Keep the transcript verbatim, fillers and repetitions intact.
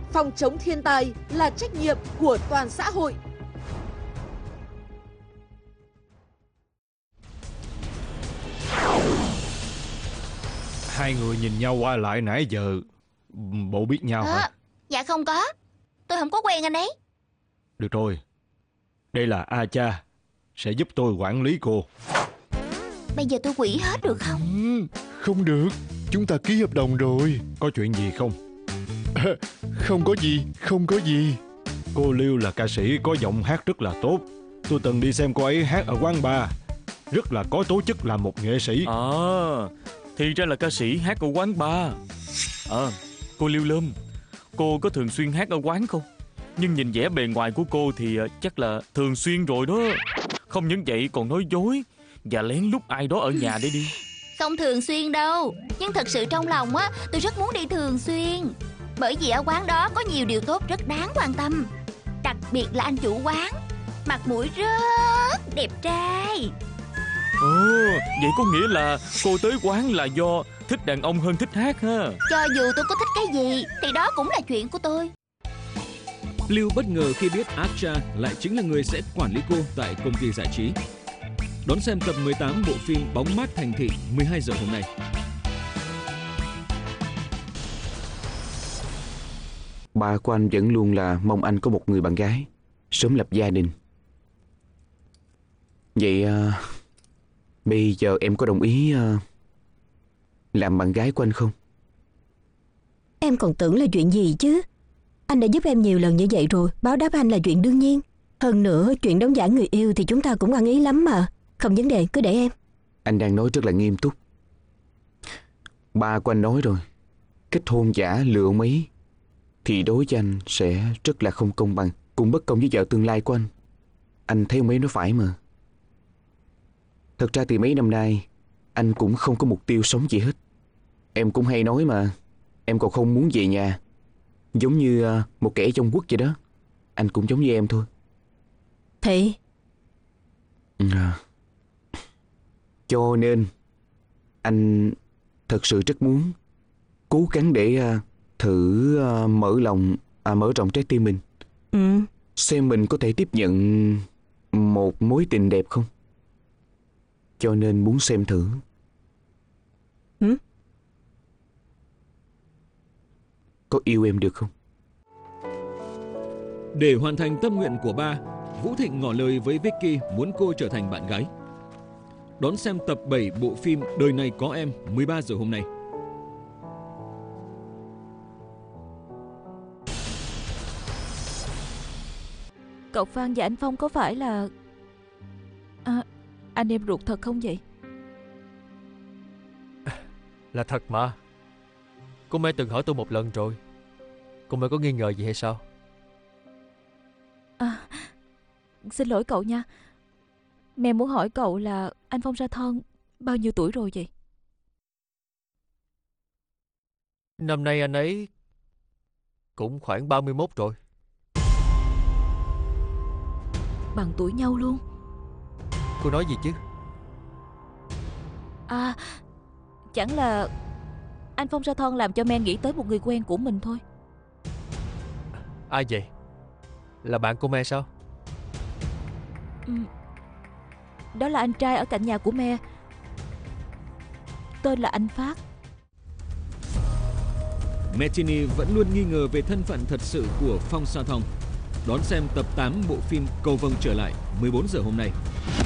Phòng chống thiên tai là trách nhiệm của toàn xã hội. Hai người nhìn nhau qua lại nãy giờ, bộ biết nhau à, hả? Dạ không có. Tôi không có quen anh ấy. Được rồi, đây là A Cha, sẽ giúp tôi quản lý cô. Bây giờ tôi quỵ hết được không? Ừ, không được, chúng ta ký hợp đồng rồi. Có chuyện gì không? À, không có gì, không có gì. Cô Liêu là ca sĩ có giọng hát rất là tốt. Tôi từng đi xem cô ấy hát ở quán bar, rất là có tố chất làm một nghệ sĩ. À, thì ra là ca sĩ hát ở quán bar. À, cô Liêu Lâm, cô có thường xuyên hát ở quán không? Nhưng nhìn vẻ bề ngoài của cô thì chắc là thường xuyên rồi đó. Không những vậy còn nói dối và lén lút ai đó ở nhà để đi. Không thường xuyên đâu. Nhưng thật sự trong lòng á, tôi rất muốn đi thường xuyên. Bởi vì ở quán đó có nhiều điều tốt rất đáng quan tâm. Đặc biệt là anh chủ quán, mặt mũi rất đẹp trai. Ồ, vậy có nghĩa là cô tới quán là do thích đàn ông hơn thích hát ha. Cho dù tôi có thích cái gì thì đó cũng là chuyện của tôi. Lưu bất ngờ khi biết Acha lại chính là người sẽ quản lý cô tại công ty giải trí. Đón xem tập mười tám bộ phim Bóng mát thành thị mười hai giờ hôm nay. Ba của anh vẫn luôn là mong anh có một người bạn gái, sớm lập gia đình. Vậy à, bây giờ em có đồng ý à, làm bạn gái của anh không? Em còn tưởng là chuyện gì chứ. Anh đã giúp em nhiều lần như vậy rồi, báo đáp anh là chuyện đương nhiên. Hơn nữa, chuyện đóng giả người yêu thì chúng ta cũng ăn ý lắm mà. Không vấn đề, cứ để em. Anh đang nói rất là nghiêm túc. Ba của anh nói rồi, kết hôn giả lừa ông ấy thì đối với anh sẽ rất là không công bằng, cũng bất công với vợ tương lai của anh. Anh thấy ông ấy nói phải mà. Thật ra thì mấy năm nay anh cũng không có mục tiêu sống gì hết. Em cũng hay nói mà, em còn không muốn về nhà, giống như một kẻ trong quốc vậy đó. Anh cũng giống như em thôi. Thì à, Cho nên anh thật sự rất muốn cố gắng để uh, thử uh, mở lòng, à, mở rộng trái tim mình. ừ. Xem mình có thể tiếp nhận một mối tình đẹp không. Cho nên muốn xem thử. ừ? Có yêu em được không? Để hoàn thành tâm nguyện của ba, Vũ Thịnh ngỏ lời với Vicky muốn cô trở thành bạn gái. Đón xem tập bảy bộ phim Đời này có em mười ba giờ hôm nay. Cậu Phan và anh Phong có phải là à, anh em ruột thật không vậy? Là thật mà. Cô Mai từng hỏi tôi một lần rồi. Cô Mai có nghi ngờ gì hay sao? À, xin lỗi cậu nha. Mẹ muốn hỏi cậu là anh Phong Sa Thon bao nhiêu tuổi rồi vậy? Năm nay anh ấy cũng khoảng ba mươi mốt rồi. Bằng tuổi nhau luôn. Cô nói gì chứ? À, chẳng là anh Phong Sa Thon làm cho Men nghĩ tới một người quen của mình thôi. Ai vậy? Là bạn cô Me sao? Ừ, đó là anh trai ở cạnh nhà của Me, tên là anh Phát. Martini vẫn luôn nghi ngờ về thân phận thật sự của Phong Sa Thong. Đón xem tập tám bộ phim Cầu Vồng trở lại mười bốn giờ hôm nay.